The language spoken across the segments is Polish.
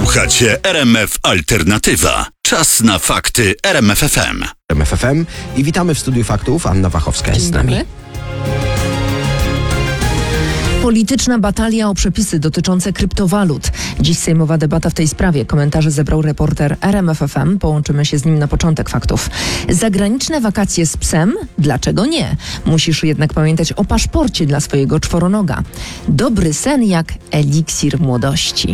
Słuchacie RMF Alternatywa. Czas na fakty RMF FM. RMF FM i witamy w studiu faktów. Anna Wachowska jest z nami. Polityczna batalia o przepisy dotyczące kryptowalut. Dziś sejmowa debata w tej sprawie. Komentarze zebrał reporter RMF FM. Połączymy się z nim na początek faktów. Zagraniczne wakacje z psem? Dlaczego nie? Musisz jednak pamiętać o paszporcie dla swojego czworonoga. Dobry sen jak eliksir młodości.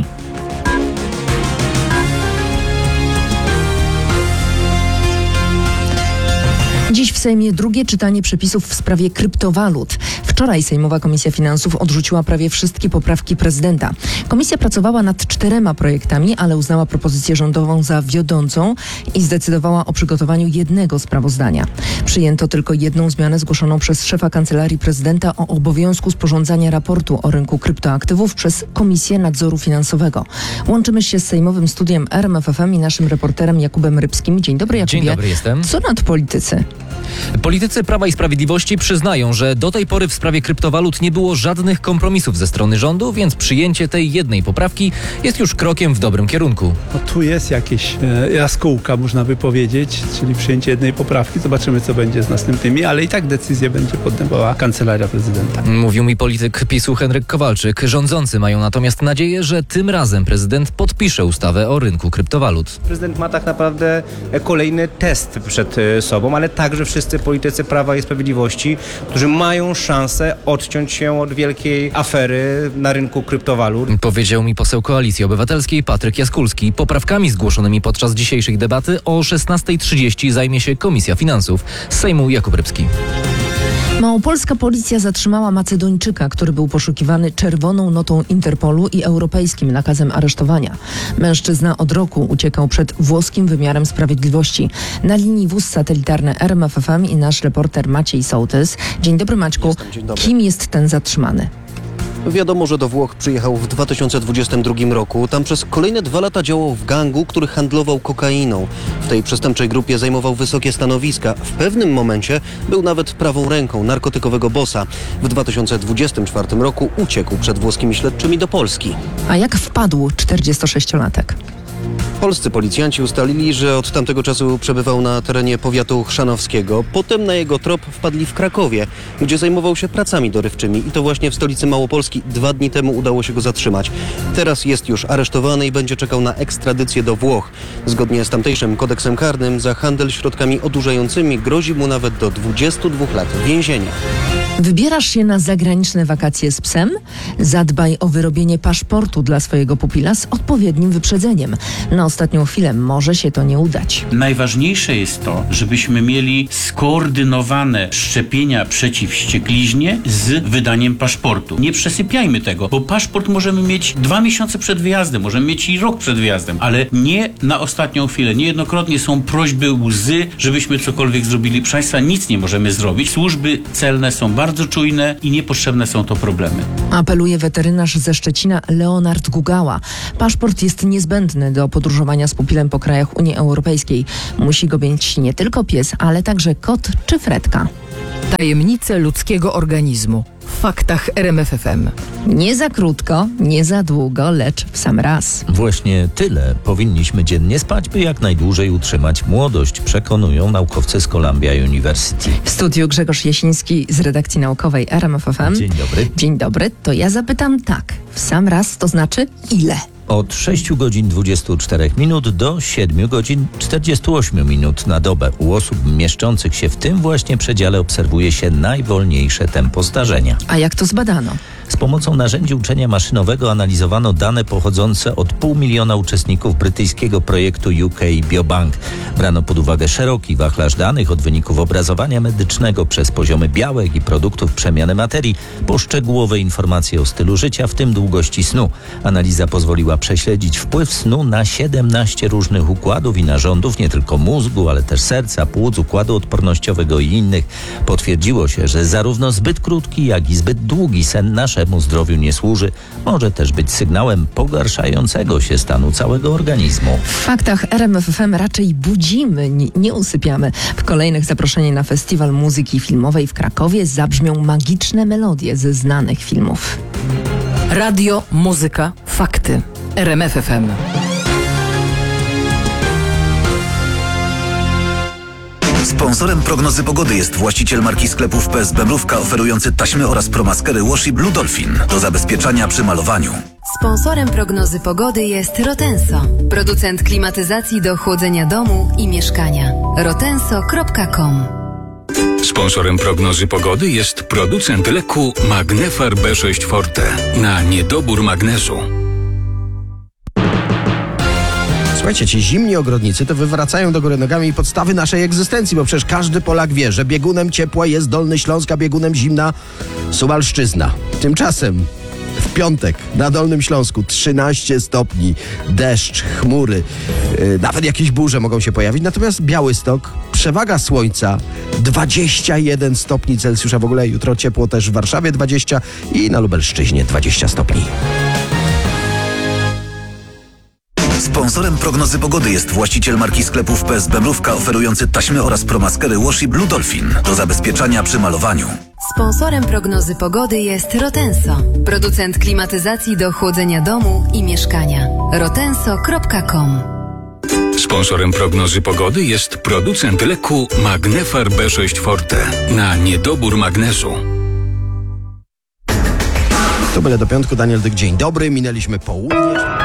Dziś w Sejmie drugie czytanie przepisów w sprawie kryptowalut. Wczoraj Sejmowa Komisja Finansów odrzuciła prawie wszystkie poprawki prezydenta. Komisja pracowała nad 4 projektami, ale uznała propozycję rządową za wiodącą i zdecydowała o przygotowaniu jednego sprawozdania. Przyjęto tylko jedną zmianę zgłoszoną przez szefa Kancelarii Prezydenta o obowiązku sporządzania raportu o rynku kryptoaktywów przez Komisję Nadzoru Finansowego. Łączymy się z sejmowym studiem RMF FM i naszym reporterem Jakubem Rybskim. Dzień dobry, Jakubie. Dzień dobry, jestem. Co nadpolitycy? Politycy Prawa i Sprawiedliwości przyznają, że do tej pory w sprawie kryptowalut nie było żadnych kompromisów ze strony rządu, więc przyjęcie tej jednej poprawki jest już krokiem w dobrym kierunku. No, tu jest jakieś jaskółka, można by powiedzieć, czyli przyjęcie jednej poprawki. Zobaczymy, co będzie z następnymi, ale i tak decyzję będzie podejmowała Kancelaria Prezydenta. Mówił mi polityk PiS-u Henryk Kowalczyk. Rządzący mają natomiast nadzieję, że tym razem prezydent podpisze ustawę o rynku kryptowalut. Prezydent ma tak naprawdę kolejny test przed sobą, ale także wszyscy politycy Prawa i Sprawiedliwości, którzy mają szansę odciąć się od wielkiej afery na rynku kryptowalut. Powiedział mi poseł Koalicji Obywatelskiej Patryk Jaskulski. Poprawkami zgłoszonymi podczas dzisiejszej debaty o 16:30 zajmie się Komisja Finansów. Z Sejmu Jakub Rybski. Małopolska policja zatrzymała Macedończyka, który był poszukiwany czerwoną notą Interpolu i europejskim nakazem aresztowania. Mężczyzna od roku uciekał przed włoskim wymiarem sprawiedliwości. Na linii wóz satelitarny RMF FM i nasz reporter Maciej Sołtys. Dzień dobry, Maćku. Dzień dobry. Kim jest ten zatrzymany? Wiadomo, że do Włoch przyjechał w 2022 roku. Tam przez kolejne 2 lata działał w gangu, który handlował kokainą. W tej przestępczej grupie zajmował wysokie stanowiska. W pewnym momencie był nawet prawą ręką narkotykowego bossa. W 2024 roku uciekł przed włoskimi śledczymi do Polski. A jak wpadł 46-latek? Polscy policjanci ustalili, że od tamtego czasu przebywał na terenie powiatu chrzanowskiego. Potem na jego trop wpadli w Krakowie, gdzie zajmował się pracami dorywczymi. I to właśnie w stolicy Małopolski 2 dni temu udało się go zatrzymać. Teraz jest już aresztowany i będzie czekał na ekstradycję do Włoch. Zgodnie z tamtejszym kodeksem karnym za handel środkami odurzającymi grozi mu nawet do 22 lat więzienia. Wybierasz się na zagraniczne wakacje z psem? Zadbaj o wyrobienie paszportu dla swojego pupila z odpowiednim wyprzedzeniem. Na ostatnią chwilę może się to nie udać. Najważniejsze jest to, żebyśmy mieli skoordynowane szczepienia przeciw wściekliźnie z wydaniem paszportu. Nie przesypiajmy tego, bo paszport możemy mieć 2 miesiące przed wyjazdem, możemy mieć i rok przed wyjazdem, ale nie na ostatnią chwilę. Niejednokrotnie są prośby, łzy, żebyśmy cokolwiek zrobili. Proszę Państwa, nic nie możemy zrobić. Służby celne są bardzo czujne i niepotrzebne są to problemy. Apeluje weterynarz ze Szczecina Leonard Gugała. Paszport jest niezbędny do podróżowania z pupilem po krajach Unii Europejskiej. Musi go mieć nie tylko pies, ale także kot czy fretka. Tajemnice ludzkiego organizmu. W faktach RMF FM. Nie za krótko, nie za długo, lecz w sam raz. Właśnie tyle powinniśmy dziennie spać, by jak najdłużej utrzymać młodość, przekonują naukowcy z Columbia University. W studiu Grzegorz Jasiński z redakcji naukowej RMF FM. Dzień dobry. Dzień dobry. To ja zapytam tak. W sam raz to znaczy ile? Od 6 godzin 24 minut do 7 godzin 48 minut na dobę. U osób mieszczących się w tym właśnie przedziale obserwuje się najwolniejsze tempo starzenia. A jak to zbadano? Z pomocą narzędzi uczenia maszynowego analizowano dane pochodzące od 500 000 uczestników brytyjskiego projektu UK Biobank. Brano pod uwagę szeroki wachlarz danych od wyników obrazowania medycznego przez poziomy białek i produktów przemiany materii, po szczegółowe informacje o stylu życia, w tym długości snu. Analiza pozwoliła prześledzić wpływ snu na 17 różnych układów i narządów, nie tylko mózgu, ale też serca, płuc, układu odpornościowego i innych. Potwierdziło się, że zarówno zbyt krótki, jak i zbyt długi sen naszemu zdrowiu nie służy. Może też być sygnałem pogarszającego się stanu całego organizmu. W faktach RMF FM raczej budzimy, nie usypiamy. W kolejnych zaproszenie na Festiwal Muzyki Filmowej w Krakowie zabrzmią magiczne melodie ze znanych filmów. Radio, muzyka, fakty. RMF FM. Sponsorem prognozy pogody jest właściciel marki sklepów PSB Mrówka oferujący taśmy oraz promaskery Washi Blue Dolphin do zabezpieczania przy malowaniu. Sponsorem prognozy pogody jest Rotenso, producent klimatyzacji do chłodzenia domu i mieszkania. rotenso.com. Sponsorem prognozy pogody jest producent leku Magnefar B6 Forte na niedobór magnezu. Słuchajcie, ci zimni ogrodnicy to wywracają do góry nogami podstawy naszej egzystencji, bo przecież każdy Polak wie, że biegunem ciepła jest Dolny Śląsk, a biegunem zimna Suwalszczyzna. Tymczasem w piątek na Dolnym Śląsku 13 stopni, deszcz, chmury, nawet jakieś burze mogą się pojawić. Natomiast Białystok, przewaga słońca, 21 stopni Celsjusza. W ogóle jutro ciepło też w Warszawie 20 i na Lubelszczyźnie 20 stopni. Sponsorem prognozy pogody jest właściciel marki sklepów PSB Mrówka oferujący taśmy oraz promaskery Washi Blue Dolphin do zabezpieczania przy malowaniu. Sponsorem prognozy pogody jest Rotenso, producent klimatyzacji do chłodzenia domu i mieszkania. rotenso.com. Sponsorem prognozy pogody jest producent leku Magnefar B6 Forte na niedobór magnezu. To byle do piątku. Daniel Dyk, dzień dobry. Minęliśmy południe.